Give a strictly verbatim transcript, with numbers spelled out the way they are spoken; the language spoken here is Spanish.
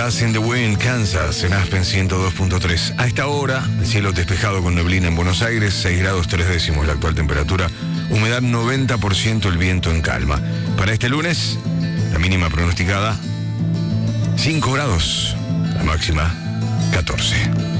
Dust in the Wind, Kansas, en Aspen ciento dos punto tres. A esta hora, el cielo despejado con neblina en Buenos Aires, seis grados tres décimos la actual temperatura, humedad noventa por ciento, el viento en calma. Para este lunes, la mínima pronosticada, cinco grados, la máxima, catorce.